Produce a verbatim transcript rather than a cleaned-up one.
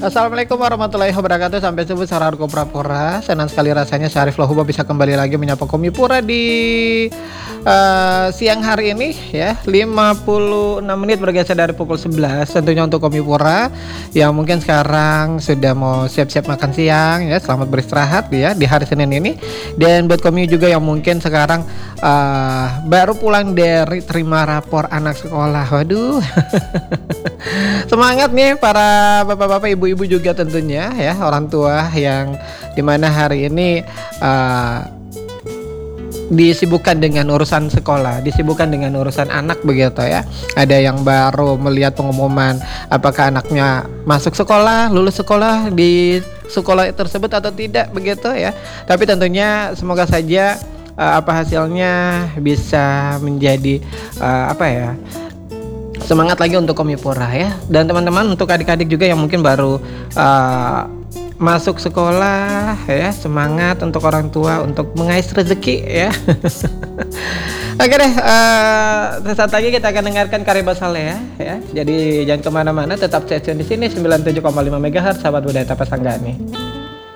Assalamualaikum warahmatullahi wabarakatuh. Sampai subuh saudaraku Prapora. Senang sekali rasanya Syarif Lahuba bisa kembali lagi menyapa Komipura di uh, siang hari ini ya. lima puluh enam menit bergeser dari pukul sebelas. Tentunya untuk Komipura yang mungkin sekarang sudah mau siap-siap makan siang ya. Selamat beristirahat ya di hari Senin ini. Dan buat Komi juga yang mungkin sekarang uh, baru pulang dari terima rapor anak sekolah. Waduh. Semangat nih para bapak-bapak, ibu-ibu juga tentunya ya, orang tua yang dimana hari ini uh, disibukkan dengan urusan sekolah, disibukkan dengan urusan anak begitu ya. Ada yang baru melihat pengumuman apakah anaknya masuk sekolah, lulus sekolah di sekolah tersebut atau tidak begitu ya. Tapi tentunya semoga saja uh, apa hasilnya bisa menjadi uh, apa ya, semangat lagi untuk Komipura ya. Dan teman-teman untuk adik-adik juga yang mungkin baru uh, masuk sekolah ya, semangat untuk orang tua untuk mengais rezeki ya. Oke deh, uh, sesaat lagi kita akan dengarkan Karibas Saleh ya, ya. Jadi jangan kemana-mana, tetap stay tune di sini sembilan puluh tujuh koma lima megahertz sahabat budaya Tapasanggani.